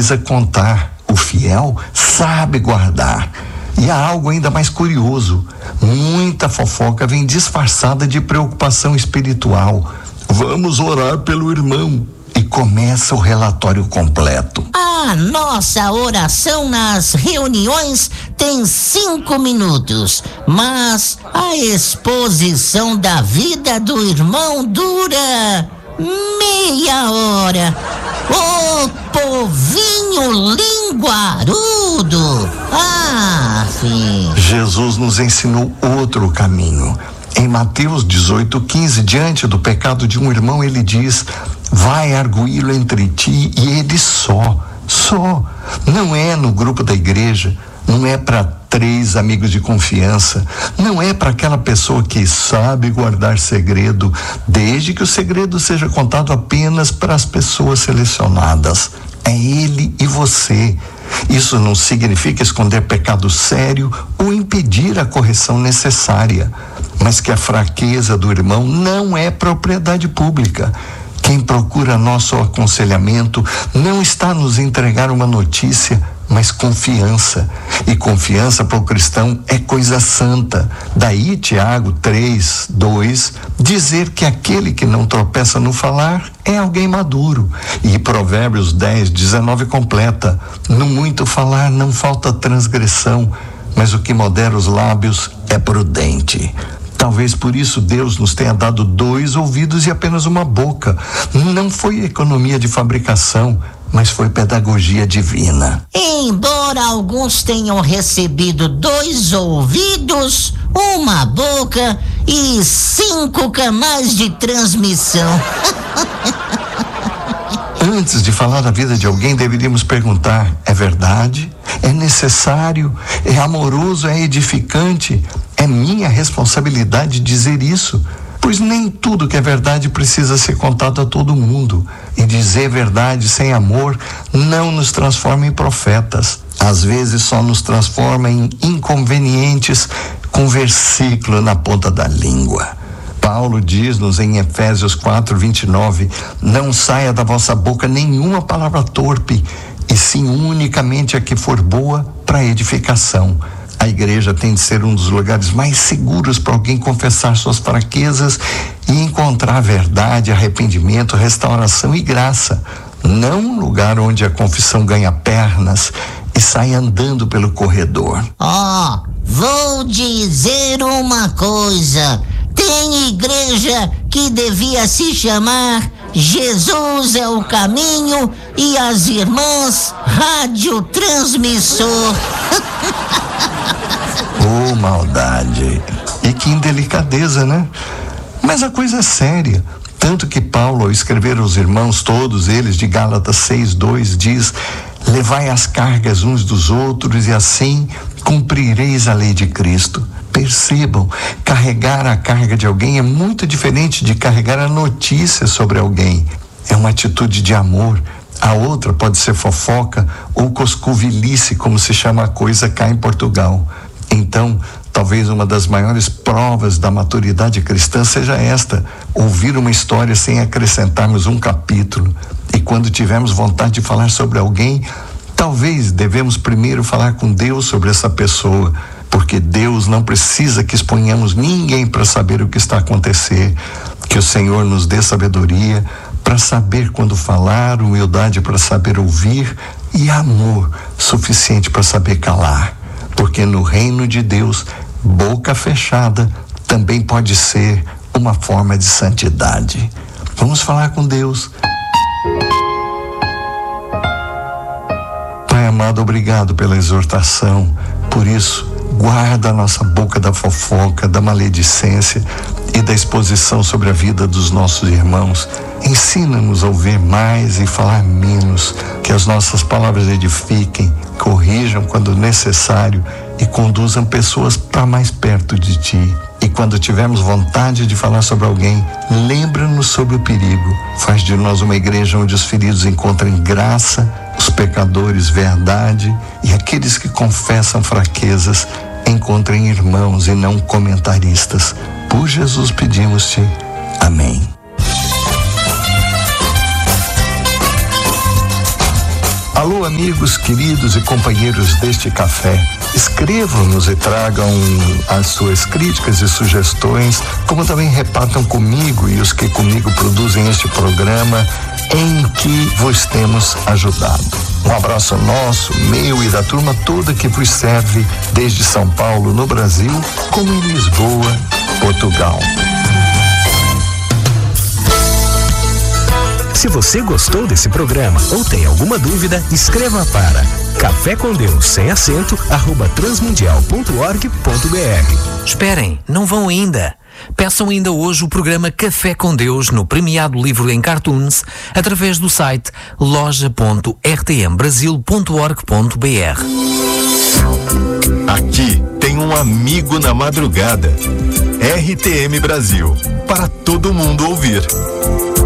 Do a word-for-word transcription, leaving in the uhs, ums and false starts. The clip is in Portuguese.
precisa contar. O fiel sabe guardar. E há algo ainda mais curioso. Muita fofoca vem disfarçada de preocupação espiritual. Vamos orar pelo irmão. E começa o relatório completo. A nossa oração nas reuniões tem cinco minutos, mas a exposição da vida do irmão dura meia hora. Ô povinho linguarudo! Ah, sim. Jesus nos ensinou outro caminho. Em Mateus dezoito, quinze, diante do pecado de um irmão, ele diz: vai arguí-lo entre ti e ele só, só. Não é no grupo da igreja, não é para três amigos de confiança, não é para aquela pessoa que sabe guardar segredo, desde que o segredo seja contado apenas para as pessoas selecionadas. É ele e você. Isso não significa esconder pecado sério ou impedir a correção necessária, mas que a fraqueza do irmão não é propriedade pública. Quem procura nosso aconselhamento não está a nos entregar uma notícia, mas confiança. E confiança para o cristão é coisa santa. Daí Tiago três, dois, dizer que aquele que não tropeça no falar é alguém maduro. E Provérbios dez, dezenove completa: no muito falar não falta transgressão, mas o que modera os lábios é prudente. Talvez por isso Deus nos tenha dado dois ouvidos e apenas uma boca. Não foi economia de fabricação, mas foi pedagogia divina. Embora alguns tenham recebido dois ouvidos, uma boca e cinco canais de transmissão. Antes de falar da vida de alguém, deveríamos perguntar: é verdade? É necessário? É amoroso? É edificante? É minha responsabilidade dizer isso? Pois nem tudo que é verdade precisa ser contado a todo mundo. E dizer verdade sem amor não nos transforma em profetas. Às vezes só nos transforma em inconvenientes com versículo na ponta da língua. Paulo diz-nos em Efésios quatro, vinte e nove: não saia da vossa boca nenhuma palavra torpe, e sim unicamente a que for boa para edificação. A igreja tem de ser um dos lugares mais seguros para alguém confessar suas fraquezas e encontrar verdade, arrependimento, restauração e graça. Não um lugar onde a confissão ganha pernas e sai andando pelo corredor. Ó, oh, vou dizer uma coisa. Tem igreja que devia se chamar Jesus é o Caminho e as Irmãs Rádio Transmissor. Oh, maldade! E que indelicadeza, né? Mas a coisa é séria. Tanto que Paulo, ao escrever aos irmãos, todos eles, de Gálatas seis, dois, diz: levai as cargas uns dos outros e assim cumprireis a lei de Cristo. Percebam, carregar a carga de alguém é muito diferente de carregar a notícia sobre alguém. É uma atitude de amor. A outra pode ser fofoca ou coscovilice, como se chama a coisa cá em Portugal. Então, talvez uma das maiores provas da maturidade cristã seja esta: ouvir uma história sem acrescentarmos um capítulo. E quando tivermos vontade de falar sobre alguém, talvez devemos primeiro falar com Deus sobre essa pessoa, porque Deus não precisa que exponhamos ninguém para saber o que está a acontecer. Que o Senhor nos dê sabedoria para saber quando falar, humildade para saber ouvir e amor suficiente para saber calar. Porque no reino de Deus, boca fechada também pode ser uma forma de santidade. Vamos falar com Deus. Pai amado, obrigado pela exortação. Por isso, guarda a nossa boca da fofoca, da maledicência e da exposição sobre a vida dos nossos irmãos. Ensina-nos a ouvir mais e falar menos, que as nossas palavras edifiquem, corrijam quando necessário e conduzam pessoas para mais perto de Ti. E quando tivermos vontade de falar sobre alguém, lembra-nos sobre o perigo. Faz de nós uma igreja onde os feridos encontrem graça, os pecadores verdade e aqueles que confessam fraquezas encontrem irmãos e não comentaristas. Por Jesus pedimos-te. Amém. Alô, amigos queridos e companheiros deste café. Escrevam-nos e tragam as suas críticas e sugestões, como também repartam comigo e os que comigo produzem este programa em que vos temos ajudado. Um abraço nosso, meu e da turma toda que vos serve desde São Paulo, no Brasil, como em Lisboa, Portugal. Se você gostou desse programa ou tem alguma dúvida, escreva para café com Deus sem acento arroba transmundial ponto org ponto br. Esperem, não vão ainda. Peçam ainda hoje o programa Café com Deus no premiado livro em cartoons através do site loja ponto r t m brasil ponto org ponto br. Aqui tem um amigo na madrugada. R T M Brasil, para todo mundo ouvir.